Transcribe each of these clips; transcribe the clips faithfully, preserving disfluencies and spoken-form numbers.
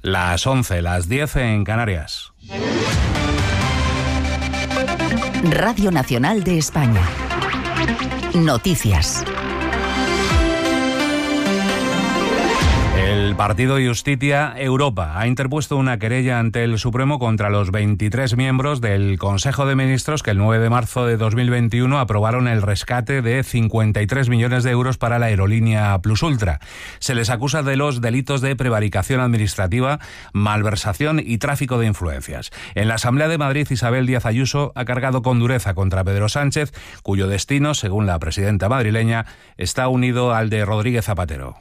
Las once, las diez en Canarias. Radio Nacional de España. Noticias. El Partido Justicia Europa ha interpuesto una querella ante el Supremo contra los veintitrés miembros del Consejo de Ministros que el nueve de marzo de dos mil veintiuno aprobaron el rescate de cincuenta y tres millones de euros para la aerolínea Plus Ultra. Se les acusa de los delitos de prevaricación administrativa, malversación y tráfico de influencias. En la Asamblea de Madrid, Isabel Díaz Ayuso ha cargado con dureza contra Pedro Sánchez, cuyo destino, según la presidenta madrileña, está unido al de Rodríguez Zapatero.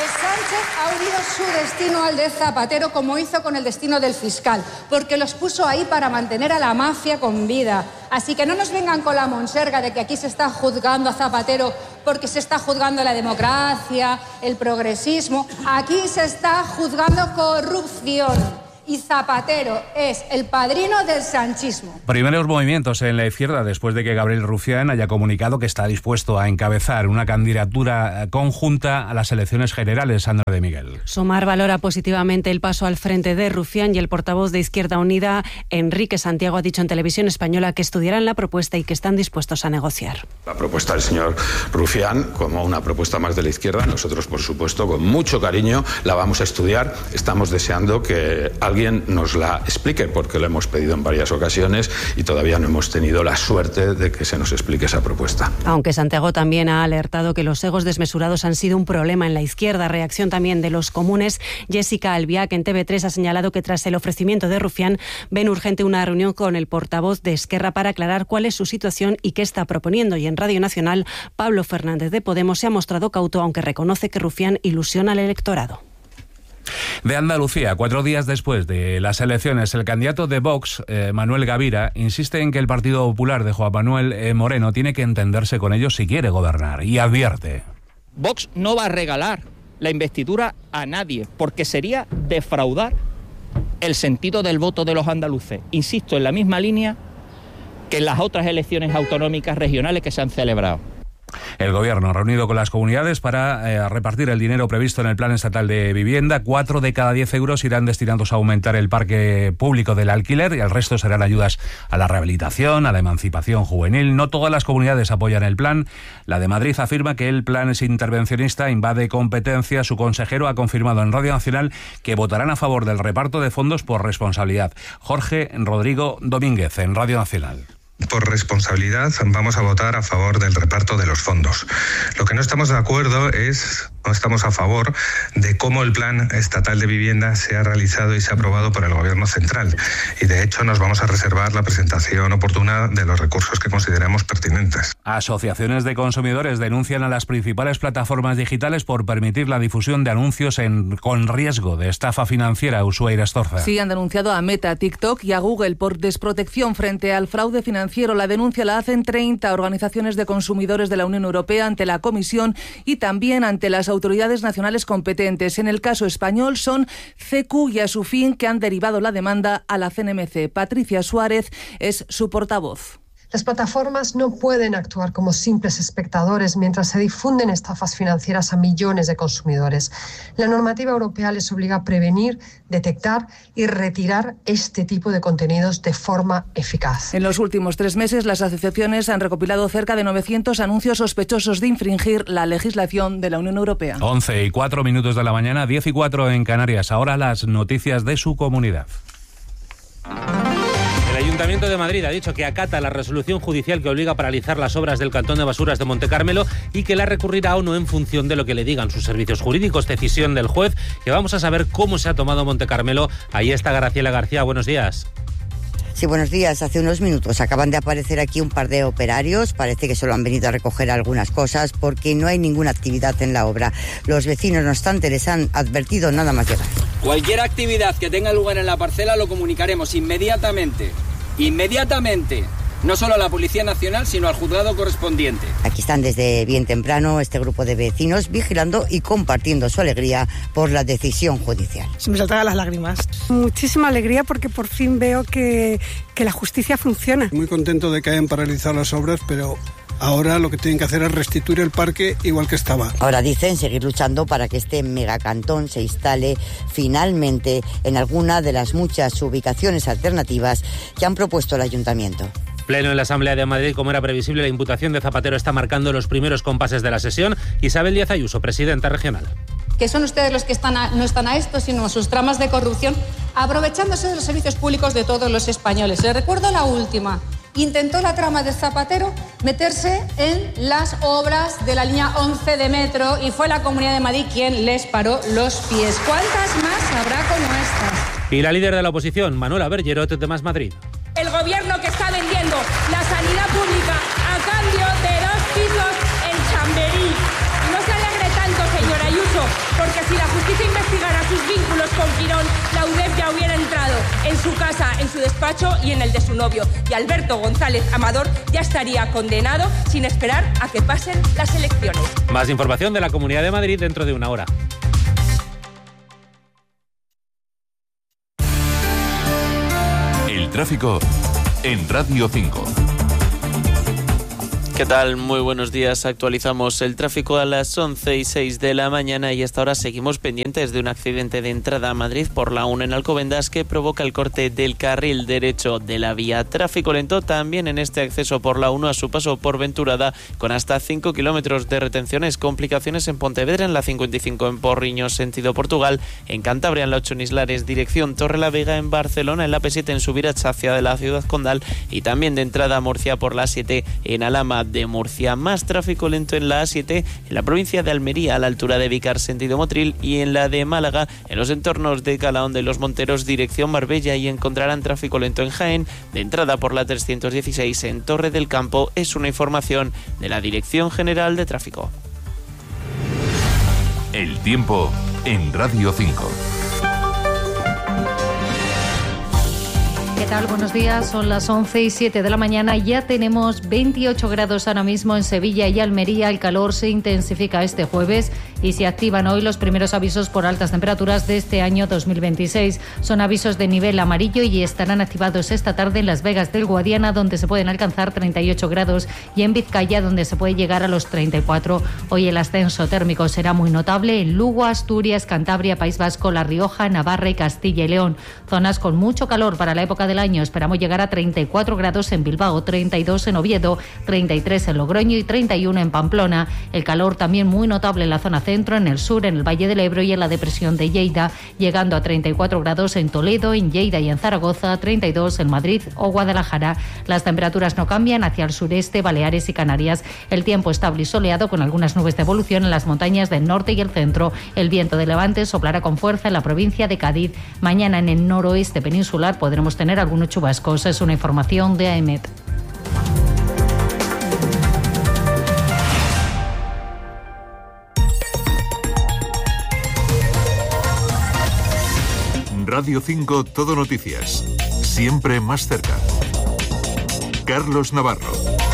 Su destino al de Zapatero, como hizo con el destino del fiscal, porque los puso ahí para mantener a la mafia con vida. Así que no nos vengan con la monserga de que aquí se está juzgando a Zapatero porque se está juzgando la democracia, el progresismo. Aquí se está juzgando corrupción. Y Zapatero es el padrino del sanchismo. Primeros movimientos en la izquierda después de que Gabriel Rufián haya comunicado que está dispuesto a encabezar una candidatura conjunta a las elecciones generales. Sandra de Miguel. Sumar valora positivamente el paso al frente de Rufián y el portavoz de Izquierda Unida, Enrique Santiago, ha dicho en Televisión Española que estudiarán la propuesta y que están dispuestos a negociar. La propuesta del señor Rufián, como una propuesta más de la izquierda, nosotros, por supuesto, con mucho cariño la vamos a estudiar. Estamos deseando que alguien nos la explique, porque lo hemos pedido en varias ocasiones y todavía no hemos tenido la suerte de que se nos explique esa propuesta. Aunque Santiago también ha alertado que los egos desmesurados han sido un problema en la izquierda. Reacción también de los comunes. Jessica Albiac en T V tres ha señalado que tras el ofrecimiento de Rufián ven urgente una reunión con el portavoz de Esquerra para aclarar cuál es su situación y qué está proponiendo. Y en Radio Nacional, Pablo Fernández de Podemos se ha mostrado cauto, aunque reconoce que Rufián ilusiona al electorado. De Andalucía, cuatro días después de las elecciones, el candidato de Vox, eh, Manuel Gavira, insiste en que el Partido Popular de Juan Manuel eh, Moreno tiene que entenderse con ellos si quiere gobernar, y advierte: Vox no va a regalar la investidura a nadie, porque sería defraudar el sentido del voto de los andaluces. Insisto, en la misma línea que en las otras elecciones autonómicas regionales que se han celebrado. El Gobierno ha reunido con las comunidades para eh, repartir el dinero previsto en el Plan Estatal de Vivienda. Cuatro de cada diez euros irán destinados a aumentar el parque público del alquiler y el resto serán ayudas a la rehabilitación, a la emancipación juvenil. No todas las comunidades apoyan el plan. La de Madrid afirma que el plan es intervencionista, invade competencias. Su consejero ha confirmado en Radio Nacional que votarán a favor del reparto de fondos por responsabilidad. Jorge Rodrigo Domínguez, en Radio Nacional. Por responsabilidad vamos a votar a favor del reparto de los fondos. Lo que no estamos de acuerdo es, no estamos a favor de cómo el Plan Estatal de Vivienda se ha realizado y se ha aprobado por el Gobierno central. Y de hecho nos vamos a reservar la presentación oportuna de los recursos que consideremos pertinentes. Asociaciones de consumidores denuncian a las principales plataformas digitales por permitir la difusión de anuncios en, con riesgo de estafa financiera. Ushuaira Estorza. Sí, han denunciado a Meta, TikTok y a Google por desprotección frente al fraude financiero. La denuncia la hacen treinta organizaciones de consumidores de la Unión Europea ante la Comisión y también ante las autoridades nacionales competentes. En el caso español son C Q y Asufin, que han derivado la demanda a la C N M C. Patricia Suárez es su portavoz. Las plataformas no pueden actuar como simples espectadores mientras se difunden estafas financieras a millones de consumidores. La normativa europea les obliga a prevenir, detectar y retirar este tipo de contenidos de forma eficaz. En los últimos tres meses, las asociaciones han recopilado cerca de novecientos anuncios sospechosos de infringir la legislación de la Unión Europea. once y cuatro minutos de la mañana, diez y cuatro en Canarias. Ahora las noticias de su comunidad. El Ayuntamiento de Madrid ha dicho que acata la resolución judicial que obliga a paralizar las obras del Cantón de Basuras de Montecarmelo y que la recurrirá o no en función de lo que le digan sus servicios jurídicos. Decisión del juez, que vamos a saber cómo se ha tomado Montecarmelo. Ahí está Graciela García, buenos días. Sí, buenos días. Hace unos minutos acaban de aparecer aquí un par de operarios. Parece que solo han venido a recoger algunas cosas porque no hay ninguna actividad en la obra. Los vecinos, no obstante, les han advertido nada más llegar. Cualquier actividad que tenga lugar en la parcela lo comunicaremos inmediatamente. Inmediatamente. No solo a la Policía Nacional, sino al juzgado correspondiente. Aquí están desde bien temprano este grupo de vecinos vigilando y compartiendo su alegría por la decisión judicial. Se me saltaban las lágrimas. Muchísima alegría porque por fin veo que, que la justicia funciona. Muy contento de que hayan paralizado las obras, pero Ahora lo que tienen que hacer es restituir el parque igual que estaba. Ahora dicen seguir luchando para que este megacantón se instale finalmente en alguna de las muchas ubicaciones alternativas que han propuesto el ayuntamiento. Pleno en la Asamblea de Madrid, como era previsible, la imputación de Zapatero está marcando los primeros compases de la sesión. Isabel Díaz Ayuso, presidenta regional. Que son ustedes los que están a, no están a esto, sino a sus tramas de corrupción, aprovechándose de los servicios públicos de todos los españoles. Les recuerdo la última. Intentó la trama de Zapatero meterse en las obras de la línea once de metro y fue la Comunidad de Madrid quien les paró los pies. ¿Cuántas más habrá como estas? Y la líder de la oposición, Manuela Bergerot, de Más Madrid. El gobierno que está vendiendo la sanidad pública a cambio de dos pisos en Chamberí. No se alegre tanto, señora Ayuso, porque si la justicia investigara sus vínculos con Quirón, la U D E F ya hubiera entrado en su casa, en su despacho y en el de su novio. Y Alberto González Amador ya estaría condenado sin esperar a que pasen las elecciones. Más información de la Comunidad de Madrid dentro de una hora. El tráfico en Radio cinco. ¿Qué tal? Muy buenos días. Actualizamos el tráfico a las once y seis de la mañana y hasta ahora seguimos pendientes de un accidente de entrada a Madrid por la uno en Alcobendas que provoca el corte del carril derecho de la vía. Tráfico lento también en este acceso por la uno a su paso por Venturada con hasta cinco kilómetros de retenciones. Complicaciones en Pontevedra en la cincuenta y cinco en Porriño sentido Portugal, en Cantabria en la ocho en Islares dirección Torrelavega, en Barcelona en la P siete en Subirats hacia de la ciudad condal y también de entrada a Murcia por la A siete en Alhama de Murcia. Más tráfico lento en la A siete en la provincia de Almería a la altura de Vícar sentido Motril y en la de Málaga en los entornos de Calahón de los Monteros dirección Marbella, y encontrarán tráfico lento en Jaén de entrada por la trescientos dieciséis en Torre del Campo. Es una información de la Dirección General de Tráfico. El tiempo en Radio cinco. ¿Qué tal? Buenos días, son las once y siete de la mañana, ya tenemos veintiocho grados ahora mismo en Sevilla y Almería. El calor se intensifica este jueves y se activan hoy los primeros avisos por altas temperaturas de este año dos mil veintiséis. Son avisos de nivel amarillo y estarán activados esta tarde en Las Vegas del Guadiana, donde se pueden alcanzar treinta y ocho grados, y en Vizcaya, donde se puede llegar a los treinta y cuatro. Hoy el ascenso térmico será muy notable en Lugo, Asturias, Cantabria, País Vasco, La Rioja, Navarra y Castilla y León. Zonas con mucho calor para la época del año. Esperamos llegar a treinta y cuatro grados en Bilbao, treinta y dos en Oviedo, treinta y tres en Logroño y treinta y uno en Pamplona. El calor también muy notable en la zona centro, en el sur, en el Valle del Ebro y en la depresión de Lleida, llegando a treinta y cuatro grados en Toledo, en Lleida y en Zaragoza, treinta y dos en Madrid o Guadalajara. Las temperaturas no cambian hacia el sureste, Baleares y Canarias. El tiempo estable y soleado con algunas nubes de evolución en las montañas del norte y el centro. El viento de levante soplará con fuerza en la provincia de Cádiz. Mañana en el noroeste peninsular podremos tener algunos chubascos. Es una información de AEMET. Radio cinco Todo Noticias. Siempre más cerca. Carlos Navarro.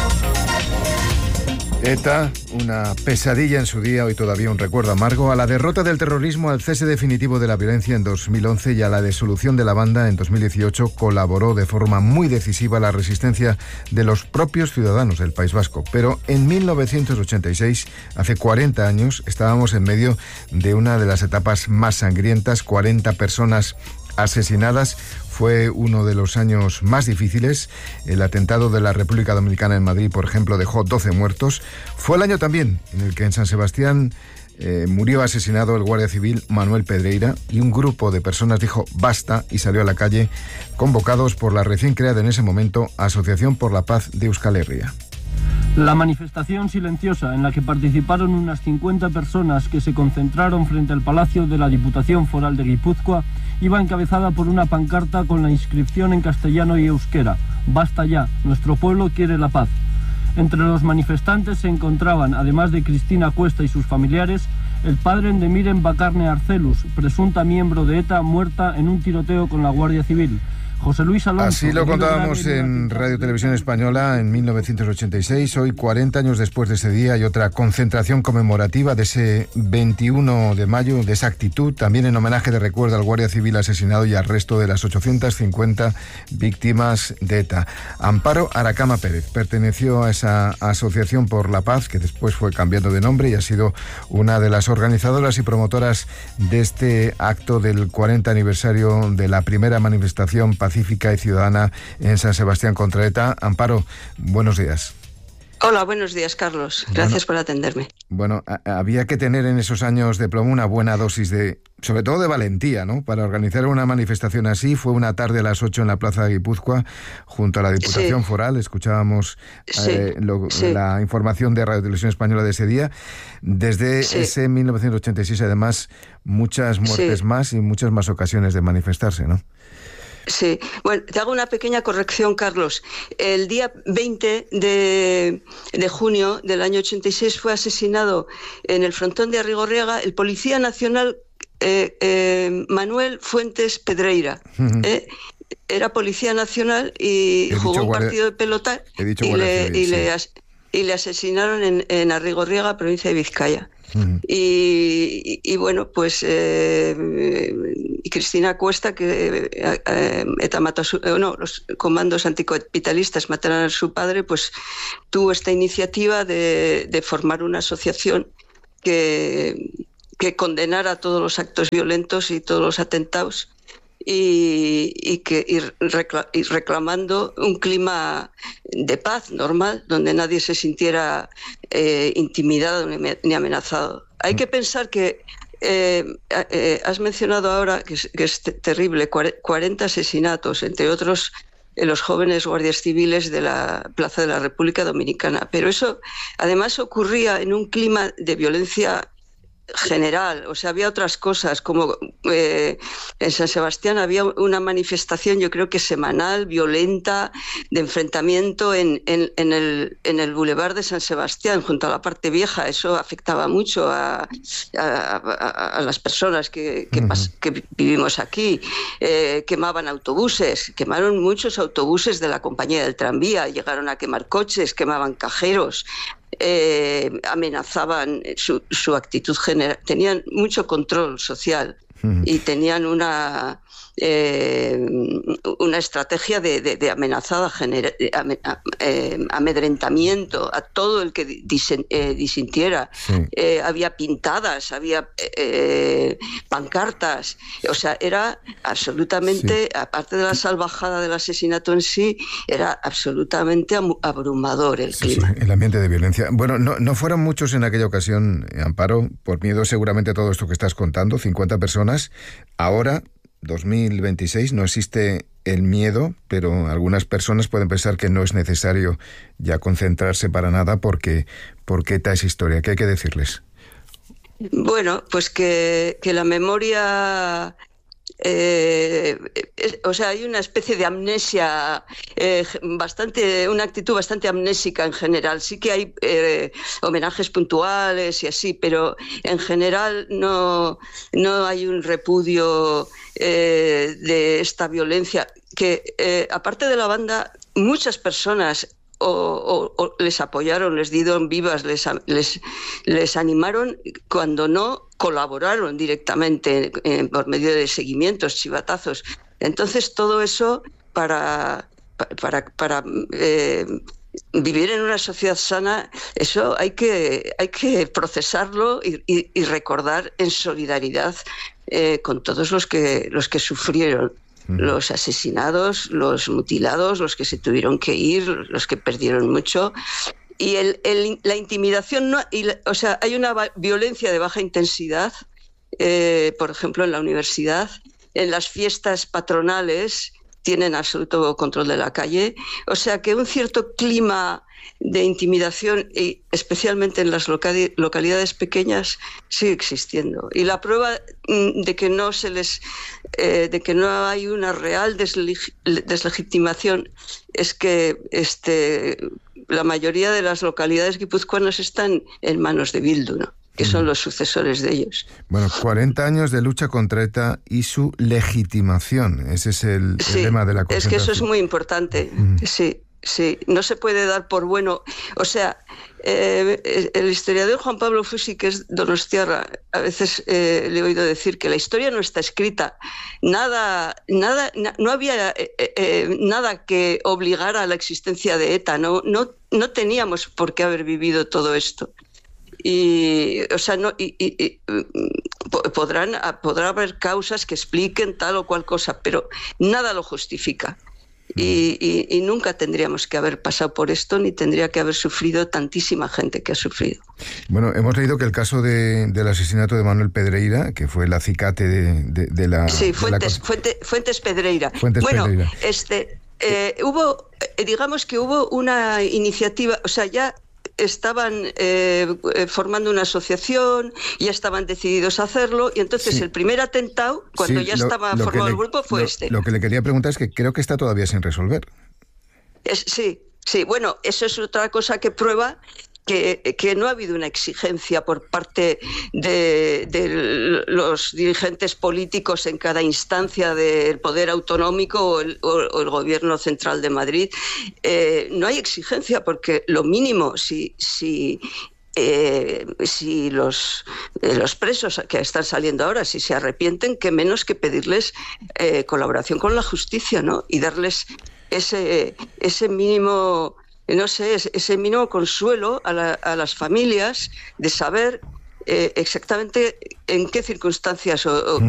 ETA, una pesadilla en su día, hoy todavía un recuerdo amargo, a la derrota del terrorismo, al cese definitivo de la violencia en dos mil once y a la disolución de la banda en dos mil dieciocho, colaboró de forma muy decisiva la resistencia de los propios ciudadanos del País Vasco. Pero en mil novecientos ochenta y seis, hace cuarenta años, estábamos en medio de una de las etapas más sangrientas, cuarenta personas asesinadas. Fue uno de los años más difíciles. El atentado de la República Dominicana en Madrid, por ejemplo, dejó doce muertos. Fue el año también en el que en San Sebastián eh, murió asesinado el guardia civil Manuel Pedreira, y un grupo de personas dijo basta y salió a la calle, convocados por la recién creada en ese momento Asociación por la Paz de Euskal Herria. La manifestación silenciosa en la que participaron unas cincuenta personas que se concentraron frente al Palacio de la Diputación Foral de Guipúzcoa iba encabezada por una pancarta con la inscripción en castellano y euskera: basta ya, nuestro pueblo quiere la paz. Entre los manifestantes se encontraban, además de Cristina Cuesta y sus familiares, el padre de Miren Bacarne Arcelus, presunta miembro de ETA muerta en un tiroteo con la Guardia Civil, José Luis Alonso. Así lo contábamos en Radio Televisión Española en mil novecientos ochenta y seis. Hoy, cuarenta años después de ese día, hay otra concentración conmemorativa de ese veintiuno de mayo, de esa actitud, también en homenaje de recuerdo al guardia civil asesinado y al resto de las ochocientas cincuenta víctimas de ETA. Amparo Aracama Pérez perteneció a esa Asociación por la Paz, que después fue cambiando de nombre, y ha sido una de las organizadoras y promotoras de este acto del cuarenta aniversario de la primera manifestación pacífica pacífica y ciudadana en San Sebastián contra ETA. Amparo, buenos días. Hola, buenos días, Carlos. Gracias bueno, por atenderme. Bueno, a- había que tener en esos años de plomo una buena dosis de, sobre todo de valentía, ¿no? Para organizar una manifestación así. Fue una tarde a las ocho en la Plaza de Guipúzcoa, junto a la Diputación sí. Foral. Escuchábamos sí. eh, lo, sí. la información de Radio Televisión Española de ese día. Desde sí. ese mil novecientos ochenta y seis, además, muchas muertes sí. más y muchas más ocasiones de manifestarse, ¿no? Sí, bueno, te hago una pequeña corrección, Carlos. El día veinte de, de junio del año ochenta y seis fue asesinado en el frontón de Arrigorriaga el policía nacional eh, eh, Manuel Fuentes Pedreira. Uh-huh. eh, era policía nacional y He jugó un guardia... partido de pelota y, le, civil, y, sí. le as- y le asesinaron en, en Arrigorriaga, provincia de Vizcaya. Uh-huh. Y, y, y bueno, pues eh, y Cristina Cuesta, que eh, ETA mató a su, eh, no, los comandos anticapitalistas mataron a su padre, pues tuvo esta iniciativa de, de formar una asociación que, que condenara todos los actos violentos y todos los atentados. Y, y, que, y, recla- y reclamando un clima de paz normal, donde nadie se sintiera eh, intimidado ni, ni amenazado. Hay que pensar que eh, eh, has mencionado ahora que es, que es terrible, cuarenta asesinatos, entre otros eh, los jóvenes guardias civiles de la Plaza de la República Dominicana, pero eso además ocurría en un clima de violencia general, o sea, había otras cosas, como eh, en San Sebastián había una manifestación, yo creo que semanal, violenta, de enfrentamiento en, en, en, el, en el Boulevard de San Sebastián, junto a la parte vieja. Eso afectaba mucho a, a, a, a las personas que, que, pas, que vivimos aquí. Eh, quemaban autobuses, quemaron muchos autobuses de la compañía del tranvía, llegaron a quemar coches, quemaban cajeros. Eh, amenazaban su, su actitud general, tenían mucho control social uh-huh. y tenían una eh, una estrategia de, de, de amenazada genera, de ame, eh, amedrentamiento a todo el que disen, eh, disintiera. Sí. Eh, había pintadas, había eh, pancartas, o sea, era absolutamente, sí. aparte de la salvajada del asesinato en sí, era absolutamente abrumador el sí, clima. Sí, el ambiente de violencia. Bueno, no, no fueron muchos en aquella ocasión, Amparo, por miedo seguramente a todo esto que estás contando, cincuenta personas. Ahora, dos mil veintiséis, no existe el miedo, pero algunas personas pueden pensar que no es necesario ya concentrarse para nada porque, porque ETA es historia. ¿Qué hay que decirles? Bueno, pues que, que la memoria... Eh, es, o sea, hay una especie de amnesia eh, bastante, una actitud bastante amnésica en general. Sí que hay eh, homenajes puntuales y así, pero en general no, no hay un repudio eh, de esta violencia que, eh, aparte de la banda, muchas personas O, o, o les apoyaron, les dieron vivas, les, les, les animaron, cuando no colaboraron directamente eh, por medio de seguimientos, chivatazos. Entonces todo eso para, para, para eh, vivir en una sociedad sana, eso hay que, hay que procesarlo y, y, y recordar en solidaridad eh, con todos los que, los que sufrieron. Los asesinados, los mutilados, los que se tuvieron que ir, los que perdieron mucho. Y el, el, la intimidación, no, y la, o sea, hay una violencia de baja intensidad, eh, por ejemplo, en la universidad, en las fiestas patronales tienen absoluto control de la calle. O sea que un cierto clima de intimidación, y especialmente en las locali- localidades pequeñas, sigue existiendo. Y la prueba de que no se les, eh, de que no hay una real desleg- deslegitimación es que este, la mayoría de las localidades guipuzcoanas están en manos de Bildu, ¿no? que son los sucesores de ellos. Bueno, cuarenta años de lucha contra ETA y su legitimación. Ese es el, sí, el lema de la Es concentración. que eso es muy importante. Mm. Sí, sí. No se puede dar por bueno. O sea, eh, el historiador Juan Pablo Fusi, que es donostiarra, a veces eh, le he oído decir que la historia no está escrita. Nada, nada, na, no había eh, eh, nada que obligara a la existencia de ETA. No, no, no teníamos por qué haber vivido todo esto. Y, o sea, no, y, y, y, podrán, podrá haber causas que expliquen tal o cual cosa, pero nada lo justifica. Y, y, y nunca tendríamos que haber pasado por esto, ni tendría que haber sufrido tantísima gente que ha sufrido. Bueno, hemos leído que el caso de, del asesinato de Manuel Pedreira, que fue el acicate de, de, de la... Sí, Fuentes, de la... Fuente, Fuentes Pedreira. Fuentes bueno, Pedreira. este, eh, hubo, digamos que hubo una iniciativa, o sea, ya... estaban eh, formando una asociación, ya estaban decididos a hacerlo, y entonces sí. el primer atentado, cuando sí, ya lo, estaba lo formado le, el grupo, fue lo, este. Lo que le quería preguntar es que creo que está todavía sin resolver. Es, sí, sí, bueno, eso es otra cosa que prueba que, que no ha habido una exigencia por parte de, de los dirigentes políticos en cada instancia del poder autonómico o el, o, o el gobierno central de Madrid. Eh, no hay exigencia porque lo mínimo, si... si Eh, si los, eh, los presos que están saliendo ahora, si se arrepienten, que menos que pedirles eh, colaboración con la justicia, ¿no? Y darles ese, ese mínimo, no sé, ese mínimo consuelo a, la, a las familias de saber eh, exactamente en qué circunstancias o, o